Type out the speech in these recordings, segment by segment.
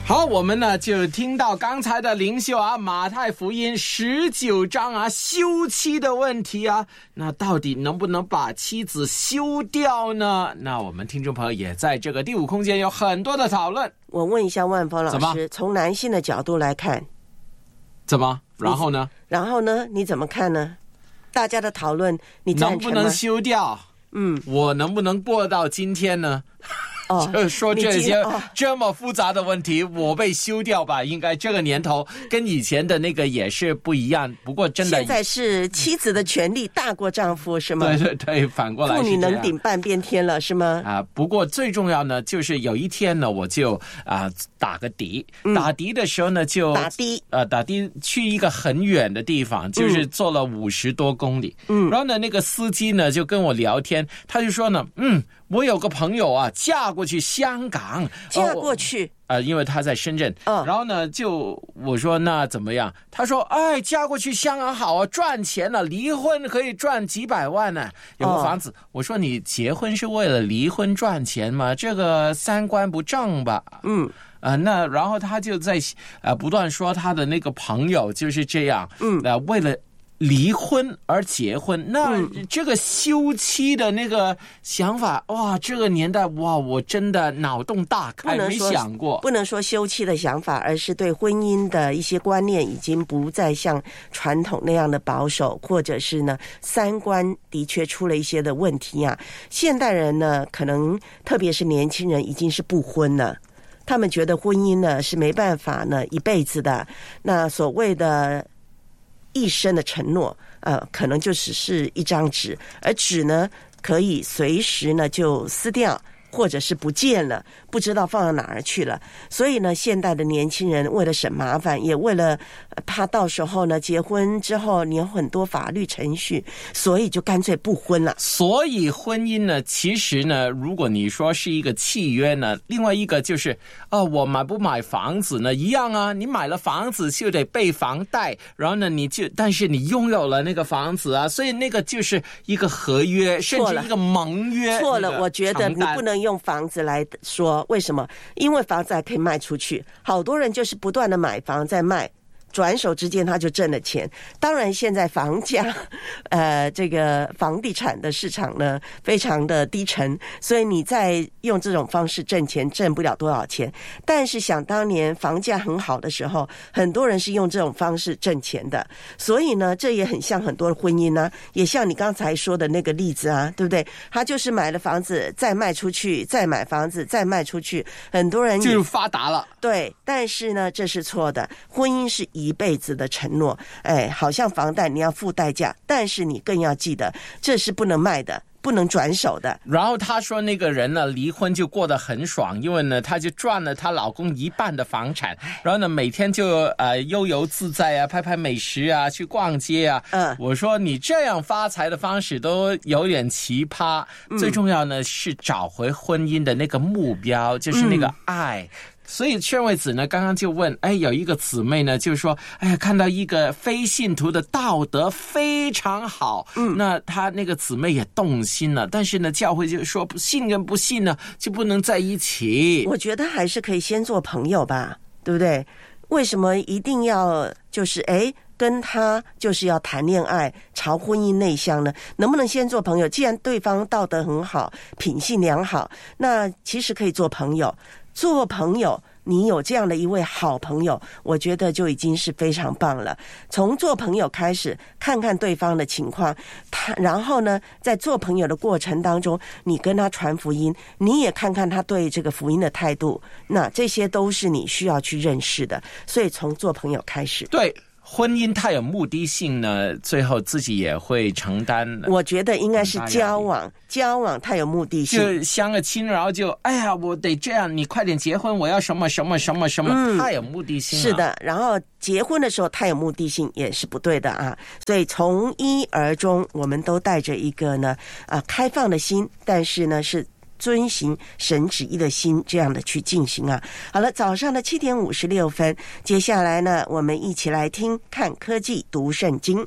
好，我们呢就听到刚才的领袖啊，马太福音19章啊，休妻的问题啊，那到底能不能把妻子休掉呢？那我们听众朋友也在这个第五空间有很多的讨论。 我问一下万峰老师，从男性的角度来看， 怎么？然后呢？ 你怎么看呢？大家的讨论，你赞成吗？ 能不能休掉？我能不能过到今天呢？就说这些这么复杂的问题，我被休掉吧？应该这个年头跟以前的那个也是不一样。不过真的， 现在是妻子的权利大过丈夫，是吗？ 对对对，反过来是这样。 妇女能顶半边天了，是吗？ 不过最重要呢，就是有一天呢，我就打个的，打的的时候呢，就打的去一个很远的地方，就是坐了50多公里。然后呢，那个司机呢就跟我聊天，他就说呢，我有个朋友啊，嫁过去香港，因为他在深圳。然后呢，我说那怎么样？他说，嫁过去香港好啊，赚钱了，离婚可以赚几百万呢，有个房子。我说你结婚是为了离婚赚钱吗？这个三观不正吧？那然后他就在不断说他的那个朋友就是这样，为了离婚而结婚，那这个休妻的那个想法，哇，这个年代，哇，我真的脑洞大开，没想过。 不能说休妻的想法，而是对婚姻的一些观念已经不再像传统那样的保守，或者是呢三观的确出了一些的问题啊。现代人呢，可能特别是年轻人已经是不婚了。他们觉得婚姻呢是没办法呢一辈子的，那所谓的一生的承诺，可能就只是一张纸，而纸呢可以随时呢就撕掉，或者是不见了，不知道放到哪儿去了。所以呢，现代的年轻人为了省麻烦，也为了怕到时候呢结婚之后你有很多法律程序，所以就干脆不婚了。 所以婚姻呢，其实呢，如果你说是一个契约呢，另外一个就是我买不买房子呢一样啊，你买了房子就得背房贷，然后呢但是你拥有了那个房子啊，所以那个就是一个合约，甚至一个盟约。 错了，我觉得你不能用房子来说，为什么？因为房子还可以卖出去，好多人就是不断的买房再卖，转手之间他就挣了钱。当然现在房价这个房地产的市场呢非常的低沉，所以你再用这种方式挣钱挣不了多少钱。但是想当年房价很好的时候，很多人是用这种方式挣钱的，所以呢这也很像很多的婚姻啊，也像你刚才说的那个例子啊，对不对？他就是买了房子再卖出去，再买房子再卖出去，很多人就发达了。 对，但是呢这是错的，婚姻是一辈子的承诺，好像房贷你要付代价，但是你更要记得这是不能卖的，不能转手的。 然后他说那个人呢离婚就过得很爽，因为呢他就赚了她老公一半的房产，然后呢每天就悠游自在啊，拍拍美食啊，去逛街啊。我说你这样发财的方式都有点奇葩，最重要呢是找回婚姻的那个目标，就是那个爱。所以劝慰子呢刚刚就问，有一个姊妹呢就说，看到一个非信徒的道德非常好，那他那个姊妹也动心了，但是呢教会就说信跟不信呢就不能在一起。 我觉得还是可以先做朋友吧，对不对？为什么一定要就是跟他就是要谈恋爱朝婚姻内向呢？能不能先做朋友？既然对方道德很好，品性良好，那其实可以做朋友。做朋友，你有这样的一位好朋友，我觉得就已经是非常棒了。从做朋友开始，看看对方的情况，然后呢在做朋友的过程当中，你跟他传福音，你也看看他对这个福音的态度，那这些都是你需要去认识的。所以从做朋友开始。 对，婚姻它有目的性呢，最后自己也会承担。 我觉得应该是交往它有目的性， 就相个亲，然后就我得这样，你快点结婚，我要什么什么什么什么，它有目的性。 是的，然后结婚的时候它有目的性也是不对的啊。所以从一而终，我们都带着一个呢开放的心，但是呢是遵行神旨意的心，这样的去进行啊。好了，早上的7点56分，接下来呢我们一起来听看科技读圣经。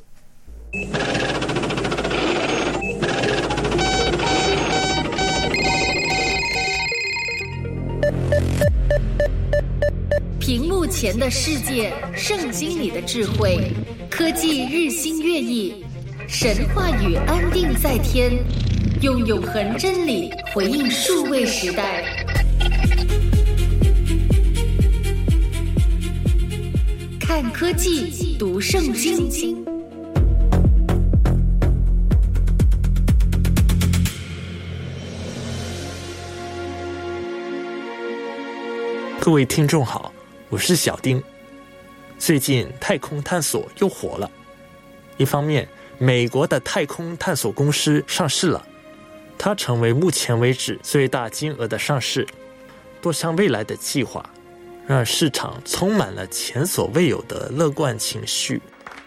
屏幕前的世界，圣经里的智慧，科技日新月异，神话语安定在天，用永恒真理回应数位时代。看科技，读圣经。 各位听众好，我是小丁。最近太空探索又火了，一方面美国的太空探索公司上市了，它成为目前为止最大金额的上市，多项未来的计划让市场充满了前所未有的乐观情绪。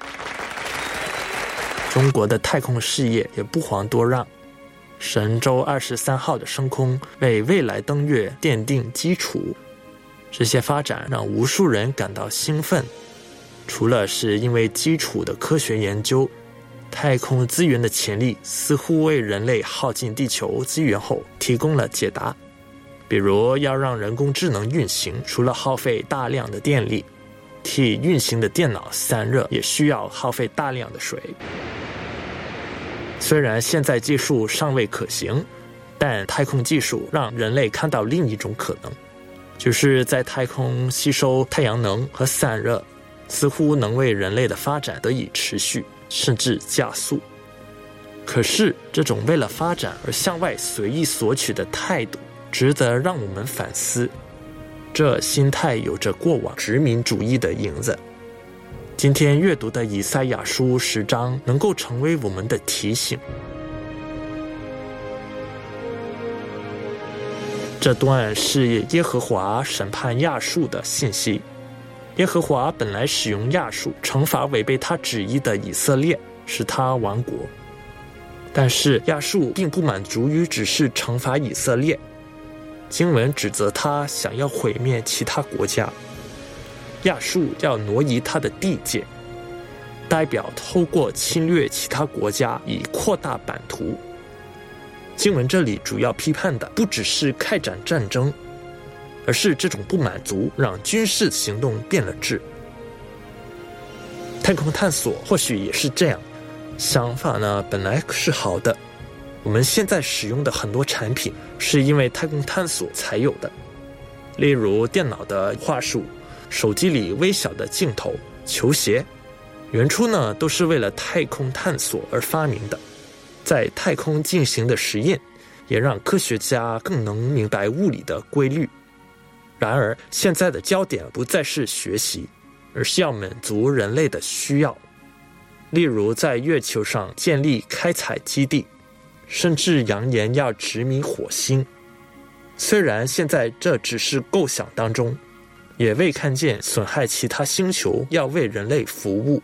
中国的太空事业也不遑多让，神舟23号的升空为未来登月奠定基础。这些发展让无数人感到兴奋，除了是因为基础的科学研究，太空资源的潜力似乎为人类耗尽地球资源后提供了解答。比如要让人工智能运行，除了耗费大量的电力，替运行的电脑散热也需要耗费大量的水。虽然现在技术尚未可行，但太空技术让人类看到另一种可能，就是在太空吸收太阳能和散热，似乎能为人类的发展得以持续，甚至加速。可是这种为了发展而向外随意索取的态度，值得让我们反思，这心态有着过往殖民主义的影子。今天阅读的以赛亚书10章能够成为我们的提醒。这段是耶和华审判亚述的信息。耶和华本来使用亚述惩罚违背他旨意的以色列，使他亡国。但是亚述并不满足于只是惩罚以色列，经文指责他想要毁灭其他国家。亚述要挪移他的地界，代表透过侵略其他国家以扩大版图。经文这里主要批判的不只是开展战争，而是这种不满足让军事行动变了质。太空探索或许也是这样，想法呢本来是好的，我们现在使用的很多产品是因为太空探索才有的，例如电脑的话术，手机里微小的镜头，球鞋，原初呢都是为了太空探索而发明的。在太空进行的实验，也让科学家更能明白物理的规律。然而，现在的焦点不再是学习，而是要满足人类的需要。例如，在月球上建立开采基地，甚至扬言要殖民火星。虽然现在这只是构想当中，也未看见损害其他星球要为人类服务。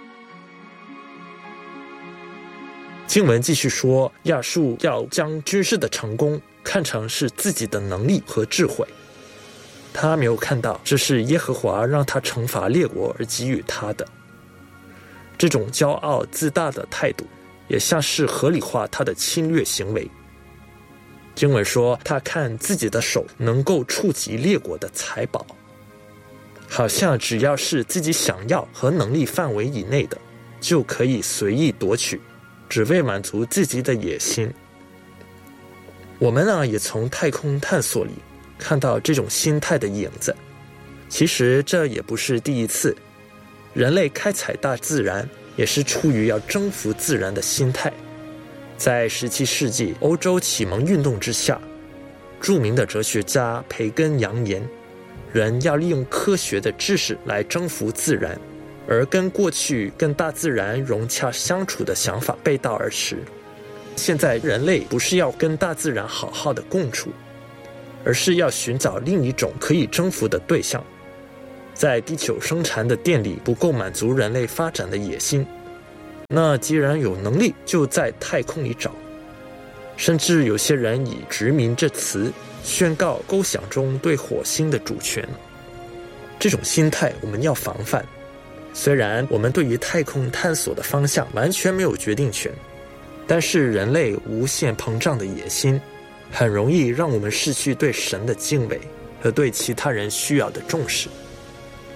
经文继续说，亚述要将军事的成功看成是自己的能力和智慧，他没有看到这是耶和华让他惩罚列国而给予他的。这种骄傲自大的态度也像是合理化他的侵略行为。经文说，他看自己的手能够触及列国的财宝，好像只要是自己想要和能力范围以内的，就可以随意夺取，只为满足自己的野心。我们呢，也从太空探索里看到这种心态的影子。其实这也不是第一次，人类开采大自然也是出于要征服自然的心态。在17世纪欧洲启蒙运动之下，著名的哲学家培根扬言，人要利用科学的知识来征服自然，而跟过去跟大自然融洽相处的想法背道而驰。现在人类不是要跟大自然好好的共处，而是要寻找另一种可以征服的对象。在地球生产的电力不够满足人类发展的野心，那既然有能力，就在太空里找。甚至有些人以殖民这词宣告构想中对火星的主权。这种心态我们要防范。虽然我们对于太空探索的方向完全没有决定权，但是人类无限膨胀的野心很容易让我们失去对神的敬畏和对其他人需要的重视。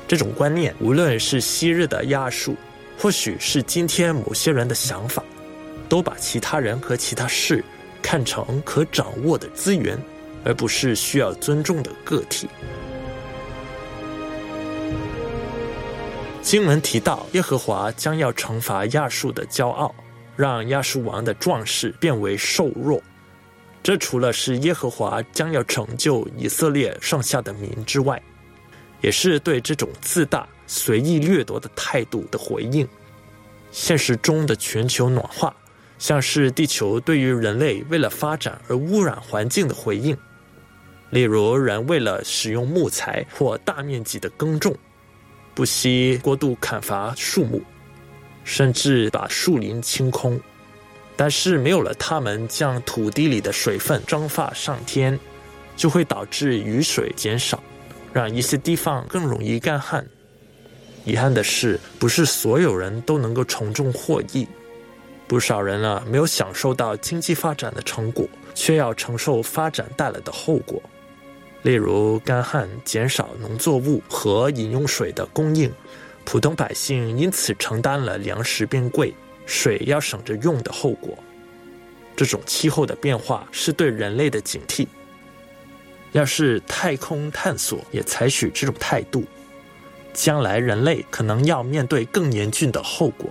这种观念无论是昔日的亚述，或许是今天某些人的想法，都把其他人和其他事看成可掌握的资源，而不是需要尊重的个体。经文提到耶和华将要惩罚亚述的骄傲，让亚述王的壮士变为瘦弱。这除了是耶和华将要拯救以色列剩下的民之外，也是对这种自大、随意掠夺的态度的回应。现实中的全球暖化，像是地球对于人类为了发展而污染环境的回应。例如，人为了使用木材或大面积的耕种，不惜过度砍伐树木，甚至把树林清空。但是没有了它们将土地里的水分蒸发上天，就会导致雨水减少，让一些地方更容易干旱。遗憾的是，不是所有人都能够从中获益。不少人没有享受到经济发展的成果，却要承受发展带来的后果。例如干旱减少农作物和饮用水的供应，普通百姓因此承担了粮食变贵、水要省着用的后果。这种气候的变化是对人类的警惕。要是太空探索也采取这种态度，将来人类可能要面对更严峻的后果。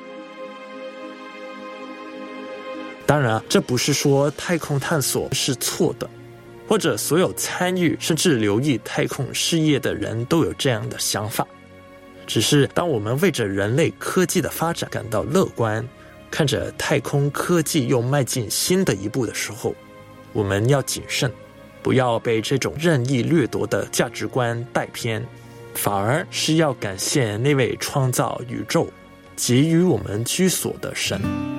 当然，这不是说太空探索是错的，或者所有参与甚至留意太空事业的人都有这样的想法。只是当我们为着人类科技的发展感到乐观，看着太空科技又迈进新的一步的时候，我们要谨慎，不要被这种任意掠夺的价值观带偏，反而是要感谢那位创造宇宙、给予我们居所的神。